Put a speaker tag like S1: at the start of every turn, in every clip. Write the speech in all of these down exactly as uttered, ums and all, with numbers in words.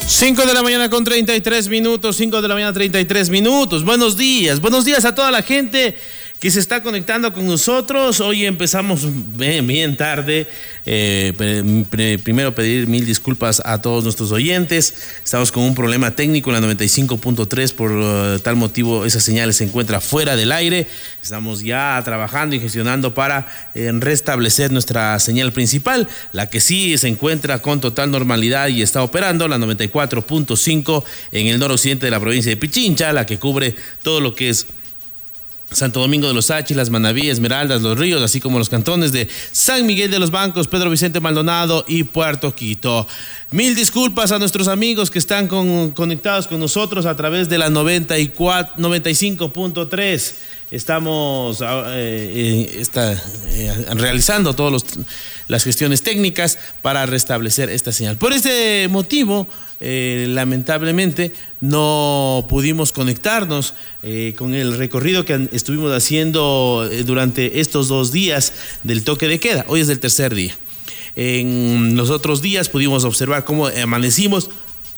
S1: cinco de la mañana con treinta y tres minutos, cinco de la mañana treinta y tres minutos. Buenos días, buenos días a toda la gente que se está conectando con nosotros. Hoy empezamos bien, bien tarde. Eh, primero pedir mil disculpas a todos nuestros oyentes. Estamos con un problema técnico en la noventa y cinco punto tres, por uh, tal motivo esa señal se encuentra fuera del aire. Estamos ya trabajando y gestionando para eh, restablecer nuestra señal principal, la que sí se encuentra con total normalidad y está operando, la noventa y cuatro punto cinco en el noroccidente de la provincia de Pichincha, la que cubre todo lo que es Santo Domingo de los Áchilas, Manabí, Esmeraldas, Los Ríos, así como los cantones de San Miguel de los Bancos, Pedro Vicente Maldonado y Puerto Quito. Mil disculpas a nuestros amigos que están con, conectados con nosotros a través de la noventa y cuatro, noventa y cinco punto tres. Estamos eh, eh, está, eh, realizando todas las gestiones técnicas para restablecer esta señal. Por este motivo, eh, lamentablemente, no pudimos conectarnos eh, con el recorrido que estuvimos haciendo durante estos dos días del toque de queda. Hoy es el tercer día. En los otros días pudimos observar cómo amanecimos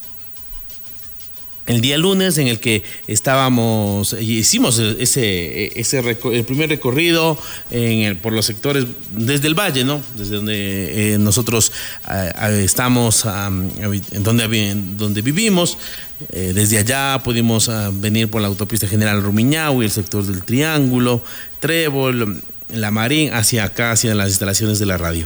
S1: el día lunes, en el que estábamos, hicimos ese, ese el primer recorrido en el, por los sectores desde el valle, ¿no? Desde donde eh, nosotros eh, estamos, um, donde, donde vivimos. Eh, desde allá pudimos uh, venir por la autopista General Rumiñahui, el sector del Triángulo, Trébol, La Marín, hacia acá, hacia las instalaciones de la radio.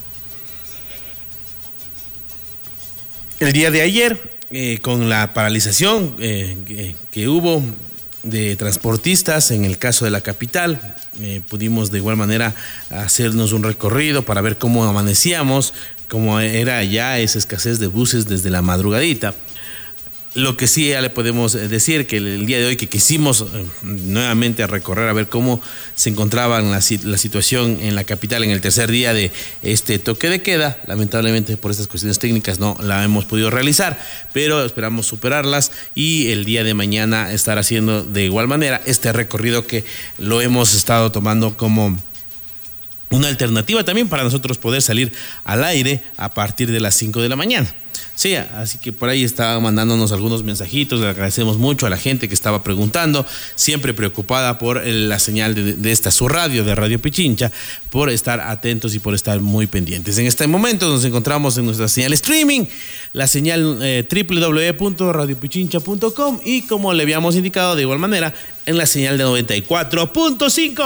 S1: El día de ayer, Eh, con la paralización eh, que, que hubo de transportistas en el caso de la capital, eh, pudimos de igual manera hacernos un recorrido para ver cómo amanecíamos, cómo era ya esa escasez de buses desde la madrugadita. Lo que sí ya le podemos decir que el día de hoy que quisimos eh, nuevamente recorrer a ver cómo se encontraba la, la situación en la capital en el tercer día de este toque de queda, lamentablemente por estas cuestiones técnicas no la hemos podido realizar, pero esperamos superarlas y el día de mañana estar haciendo de igual manera este recorrido que lo hemos estado tomando como una alternativa también para nosotros poder salir al aire a partir de las cinco de la mañana. Sí, así que por ahí estaba mandándonos algunos mensajitos. Le agradecemos mucho a la gente que estaba preguntando, siempre preocupada por la señal de, de esta su radio, de Radio Pichincha, por estar atentos y por estar muy pendientes. En este momento nos encontramos en nuestra señal streaming, la señal eh, doble u doble u doble u punto radio pichincha punto com, y como le habíamos indicado de igual manera en la señal de noventa y cuatro punto cinco.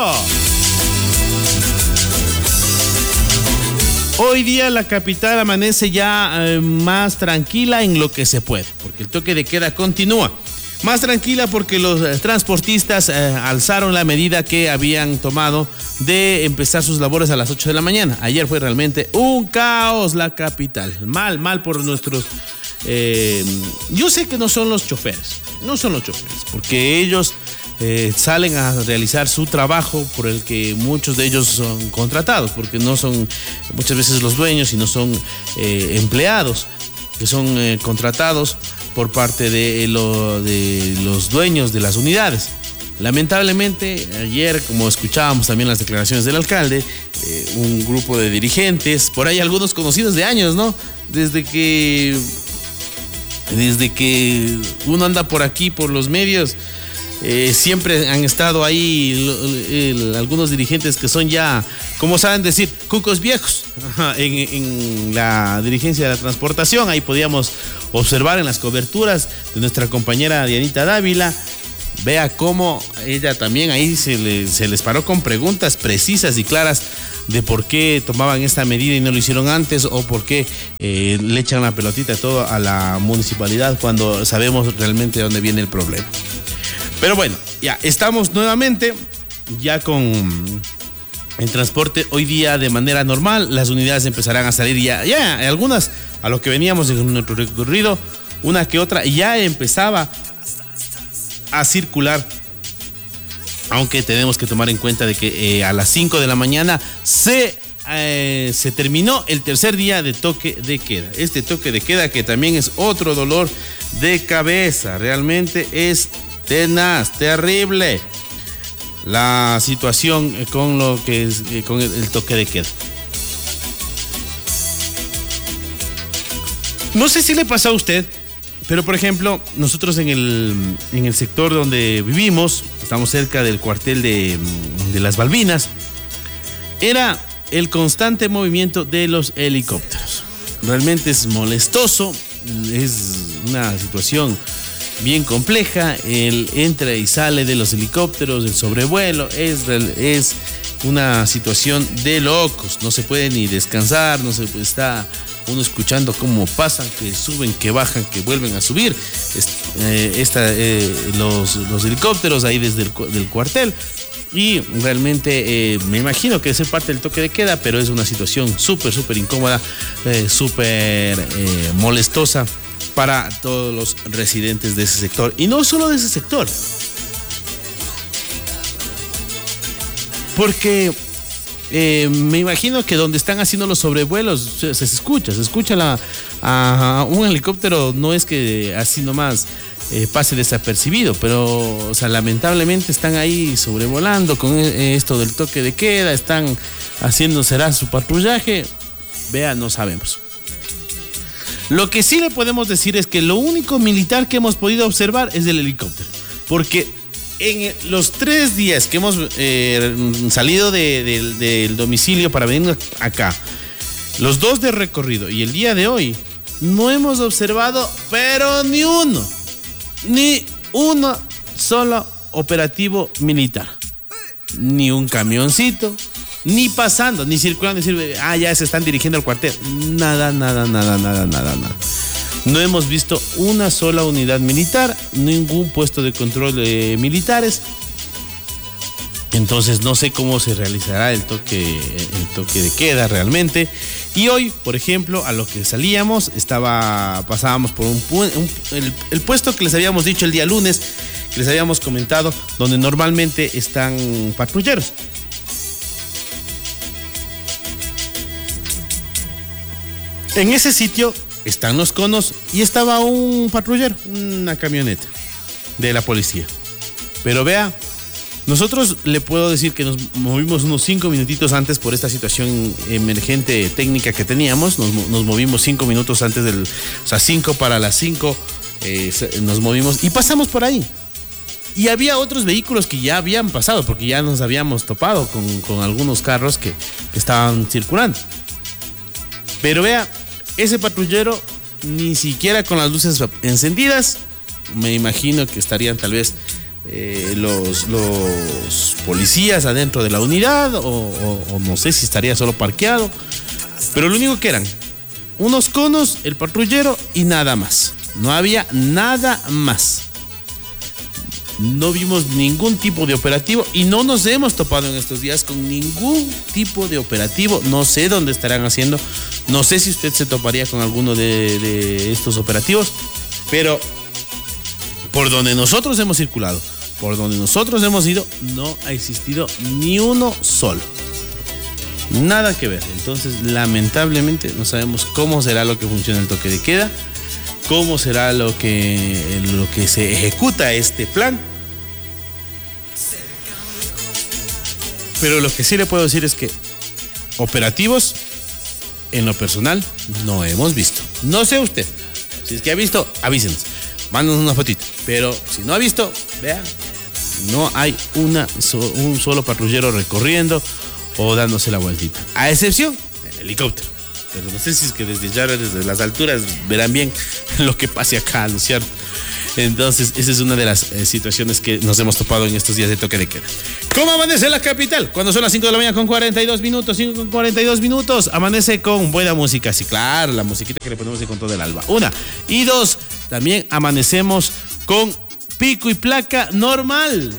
S1: Hoy día la capital amanece ya eh, más tranquila en lo que se puede, porque el toque de queda continúa. Más tranquila porque los eh, transportistas eh, alzaron la medida que habían tomado de empezar sus labores a las ocho de la mañana. Ayer fue realmente un caos la capital. Mal, mal por nuestros... Eh, yo sé que no son los choferes, no son los choferes, porque ellos... Eh, salen a realizar su trabajo por el que muchos de ellos son contratados, porque no son muchas veces los dueños, sino son eh, empleados que son eh, contratados por parte de, lo, de los dueños de las unidades. Lamentablemente, ayer, como escuchábamos también las declaraciones del alcalde, eh, un grupo de dirigentes, por ahí algunos conocidos de años, ¿no? Desde que, desde que uno anda por aquí, por los medios, Eh, siempre han estado ahí el, el, algunos dirigentes que son ya, como saben decir, cucos viejos. Ajá, en, en la dirigencia de la transportación. Ahí podíamos observar en las coberturas de nuestra compañera Dianita Dávila. Vea cómo ella también ahí se, le, se les paró con preguntas precisas y claras de por qué tomaban esta medida y no lo hicieron antes, o por qué eh, le echan la pelotita todo a la municipalidad cuando sabemos realmente de dónde viene el problema. Pero bueno, ya estamos nuevamente ya con el transporte hoy día de manera normal. Las unidades empezarán a salir ya, ya algunas a lo que veníamos en nuestro recorrido, una que otra ya empezaba a circular, aunque tenemos que tomar en cuenta de que eh, a las cinco de la mañana se, eh, se terminó el tercer día de toque de queda. Este toque de queda que también es otro dolor de cabeza, realmente es tenaz, terrible la situación con lo que es con el, el toque de queda. No sé si le pasa a usted Pero, por ejemplo, nosotros en el, en el sector donde vivimos, estamos cerca del cuartel de, de las Balvinas, era el constante movimiento de los helicópteros. Realmente es molestoso, es una situación bien compleja, el entra y sale de los helicópteros, el sobrevuelo, es, es una situación de locos, no se puede ni descansar, no se puede estar uno escuchando cómo pasan, que suben, que bajan, que vuelven a subir eh, esta, eh, los, los helicópteros ahí desde el del cuartel. Y realmente eh, me imagino que es parte del toque de queda, pero es una situación súper, súper incómoda, eh, súper eh, molestosa para todos los residentes de ese sector. Y no solo de ese sector, porque eh, me imagino que donde están haciendo los sobrevuelos se, se escucha, se escucha la, a un helicóptero, no es que así nomás eh, pase desapercibido, pero o sea, lamentablemente están ahí sobrevolando con esto del toque de queda, están haciendo, será su patrullaje, vea, no sabemos. Lo que sí le podemos decir es que lo único militar que hemos podido observar es el helicóptero, porque en los tres días que hemos eh, salido de, de, del domicilio para venir acá, los dos de recorrido y el día de hoy, no hemos observado, pero ni uno, ni uno solo operativo militar, ni un camioncito, ni pasando, ni circulando, decir, ah, ya se están dirigiendo al cuartel. Nada, nada, nada, nada, nada, nada. No hemos visto una sola unidad militar, ningún puesto de control de militares. Entonces no sé cómo se realizará el toque, el toque de queda realmente. Y hoy, por ejemplo, a lo que salíamos, estaba, pasábamos por un, un el, el puesto que les habíamos dicho el día lunes, que les habíamos comentado, donde normalmente están patrulleros. En ese sitio están los conos y estaba un patrullero, una camioneta de la policía. Pero vea, nosotros le puedo decir que nos movimos unos cinco minutitos antes por esta situación emergente técnica que teníamos. Nos, nos movimos cinco minutos antes del, o sea, cinco para las cinco, eh, nos movimos y pasamos por ahí. Y había otros vehículos que ya habían pasado, porque ya nos habíamos topado con, con algunos carros que, que estaban circulando. Pero vea, ese patrullero ni siquiera con las luces encendidas, me imagino que estarían tal vez eh, los, los policías adentro de la unidad o, o, o no sé si estaría solo parqueado, pero lo único que eran unos conos, el patrullero y nada más, no había nada más. No vimos ningún tipo de operativo y no nos hemos topado en estos días con ningún tipo de operativo. No sé dónde estarán haciendo, no sé si usted se toparía con alguno de, de estos operativos, pero por donde nosotros hemos circulado, por donde nosotros hemos ido, no ha existido ni uno solo. Nada que ver. Entonces, lamentablemente, no sabemos cómo será lo que funciona el toque de queda, cómo será lo que, lo que se ejecuta este plan. Pero lo que sí le puedo decir es que operativos, en lo personal, no hemos visto. No sé usted, si es que ha visto, avísenos, mándanos una fotito. Pero si no ha visto, vean, no hay una, un solo patrullero recorriendo o dándose la vueltita, a excepción del helicóptero. Pero no sé si es que desde ya, desde las alturas, verán bien lo que pase acá, ¿no es cierto? Entonces, esa es una de las eh, situaciones que nos hemos topado en estos días de toque de queda. ¿Cómo amanece la capital? Cuando son las cinco de la mañana con cuarenta y dos minutos, cinco con cuarenta y dos minutos, amanece con buena música. Sí, claro, la musiquita que le ponemos con todo el alba. Una. Y dos, también amanecemos con pico y placa normal.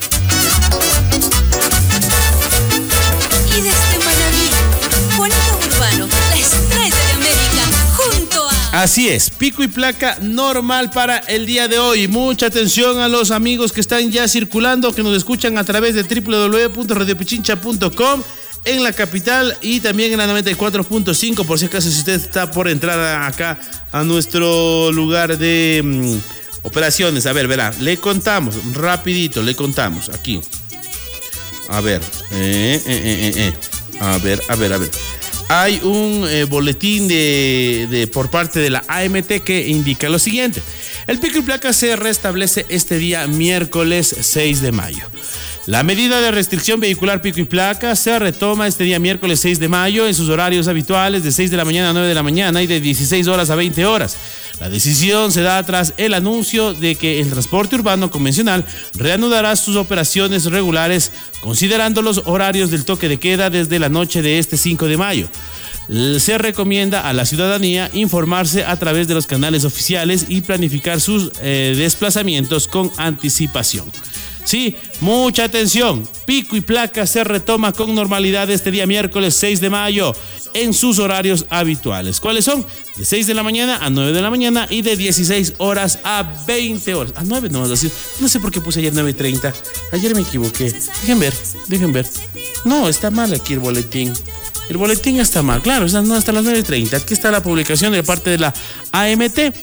S2: Y desde Manaví, Juanito Urbano, la estrella de América, junto a...
S1: Así es, pico y placa normal para el día de hoy. Mucha atención a los amigos que están ya circulando, que nos escuchan a través de doble u doble u doble u punto radio pichincha punto com en la capital y también en la noventa y cuatro punto cinco, por si acaso si usted está por entrar acá a nuestro lugar de mmm, operaciones. A ver, verá, le contamos, rapidito, le contamos aquí. A ver, eh, eh, eh, eh. a ver, a ver, a ver. hay un eh, boletín de, de, por parte de la A M T que indica lo siguiente. El pico y placa se restablece este día miércoles seis de mayo. La medida de restricción vehicular pico y placa se retoma este día miércoles seis de mayo en sus horarios habituales de seis de la mañana a nueve de la mañana y de dieciséis horas a veinte horas. La decisión se da tras el anuncio de que el transporte urbano convencional reanudará sus operaciones regulares considerando los horarios del toque de queda desde la noche de este cinco de mayo. Se recomienda a la ciudadanía informarse a través de los canales oficiales y planificar sus eh, desplazamientos con anticipación. Sí, mucha atención. Pico y placa se retoma con normalidad este día miércoles seis de mayo en sus horarios habituales. ¿Cuáles son? De seis de la mañana a nueve de la mañana y de dieciséis horas a veinte horas. A nueve no vas a decir. No sé por qué puse ayer nueve treinta. Ayer me equivoqué. Dejen ver, dejen ver. No, está mal aquí el boletín. El boletín está mal. Claro, no, hasta las nueve treinta. Aquí está la publicación de parte de la A M T.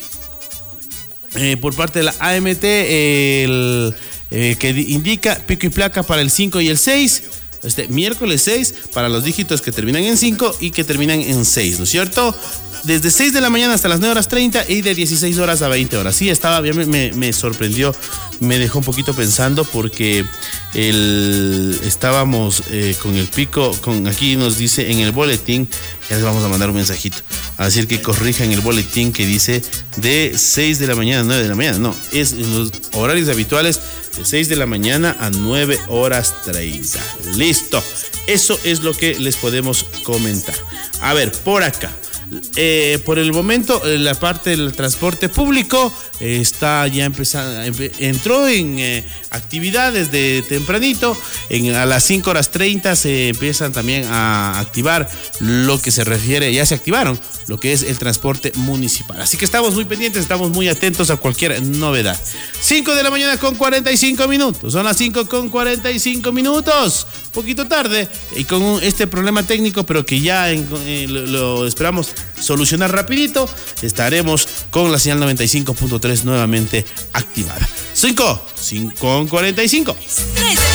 S1: Eh, por parte de la A M T, el... Eh, que indica pico y placa para el cinco y el seis, este miércoles seis para los dígitos que terminan en cinco y que terminan en seis, ¿no es cierto? Desde seis de la mañana hasta las nueve horas treinta y de dieciséis horas a veinte horas. Sí, estaba bien, me, me sorprendió, me dejó un poquito pensando porque el, estábamos eh, con el pico, con aquí nos dice en el boletín, ya les vamos a mandar un mensajito, a decir que corrijan el boletín que dice de seis de la mañana a nueve de la mañana. No, es en los horarios habituales de seis de la mañana a nueve horas treinta. Listo, eso es lo que les podemos comentar. A ver, por acá. Eh, por el momento la parte del transporte público eh, está ya empezando, entró en eh, actividades de tempranito. En, a las cinco horas treinta se empiezan también a activar lo que se refiere, ya se activaron lo que es el transporte municipal, así que estamos muy pendientes, estamos muy atentos a cualquier novedad. Cinco de la mañana con cuarenta y cinco minutos, son las cinco con cuarenta y cinco minutos, poquito tarde y con un, este problema técnico, pero que ya en, eh, lo, lo esperamos solucionar rapidito. Estaremos con la señal noventa y cinco punto tres nuevamente activada. cinco con cuarenta y cinco.